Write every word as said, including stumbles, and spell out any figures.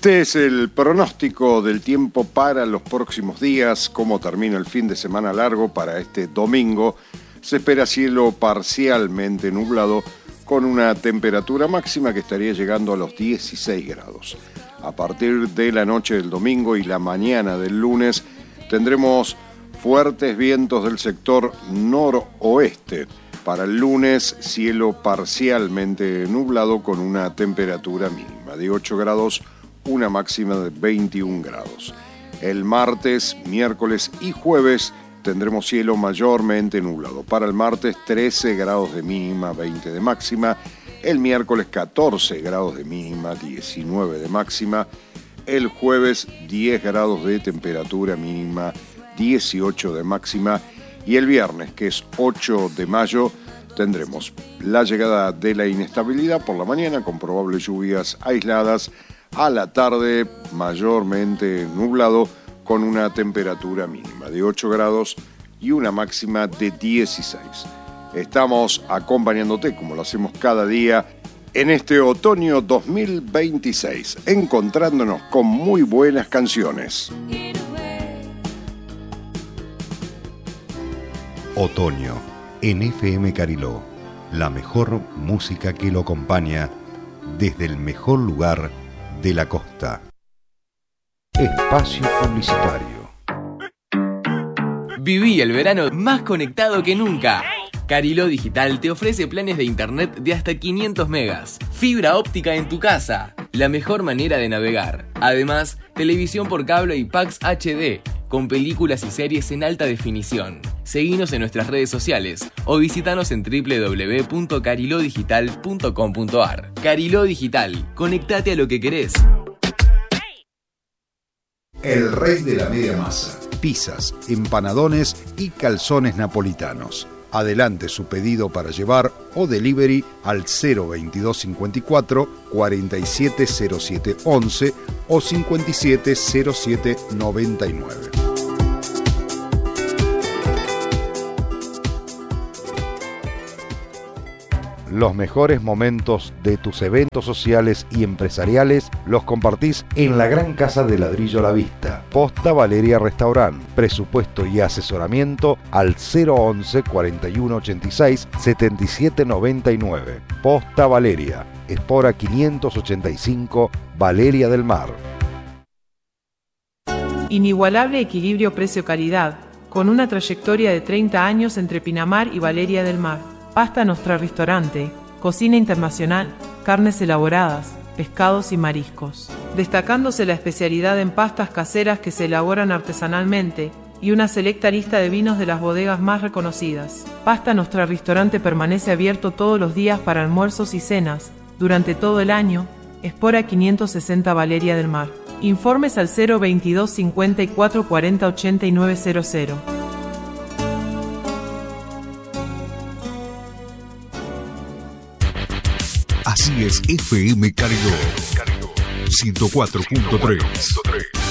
Este es el pronóstico del tiempo para los próximos días. Cómo termina el fin de semana largo para este domingo. Se espera cielo parcialmente nublado con una temperatura máxima que estaría llegando a los dieciséis grados. A partir de la noche del domingo y la mañana del lunes tendremos fuertes vientos del sector noroeste. Para el lunes, cielo parcialmente nublado con una temperatura mínima de ocho grados, una máxima de veintiún grados. El martes, miércoles y jueves tendremos cielo mayormente nublado. Para el martes, trece grados de mínima, veinte de máxima. El miércoles, catorce grados de mínima, diecinueve de máxima. El jueves, diez grados de temperatura mínima, dieciocho de máxima. Y el viernes, que es ocho de mayo, tendremos la llegada de la inestabilidad por la mañana con probables lluvias aisladas. A la tarde, mayormente nublado con una temperatura mínima de ocho grados y una máxima de dieciséis. Estamos acompañándote, como lo hacemos cada día, en este otoño dos mil veintiséis, encontrándonos con muy buenas canciones. Otoño, en F M Cariló, la mejor música que lo acompaña desde el mejor lugar de la costa. Espacio publicitario. Viví el verano más conectado que nunca. Cariló Digital te ofrece planes de internet de hasta quinientos megas, fibra óptica en tu casa, la mejor manera de navegar. Además, televisión por cable y packs H D, con películas y series en alta definición. Seguinos en nuestras redes sociales o visitanos en doble u doble u doble u punto cariló digital punto com punto a r. Cariló Digital, conectate a lo que querés. El rey de la media masa. Pizzas, empanadones y calzones napolitanos. Adelante su pedido para llevar o delivery al cero veintidós cincuenta y cuatro cuarenta y siete cero siete once o cincuenta y siete cero siete noventa y nueve. Los mejores momentos de tus eventos sociales y empresariales los compartís en la Gran Casa de Ladrillo La Vista. Posta Valeria Restaurant. Presupuesto y asesoramiento al cero once cuarenta y uno ochenta y seis setenta y siete noventa y nueve. Posta Valeria. Espora quinientos ochenta y cinco, Valeria del Mar. Inigualable equilibrio precio-calidad, con una trayectoria de treinta años entre Pinamar y Valeria del Mar. Pasta Nostra Ristorante, cocina internacional, carnes elaboradas, pescados y mariscos. Destacándose la especialidad en pastas caseras que se elaboran artesanalmente y una selecta lista de vinos de las bodegas más reconocidas. Pasta Nostra Ristorante permanece abierto todos los días para almuerzos y cenas, durante todo el año. Espora quinientos sesenta Valeria del Mar. Informes al cero veintidós cincuenta y cuatro cuarenta ochenta y nueve cero cero. Así es F M Cariló ciento cuatro punto tres.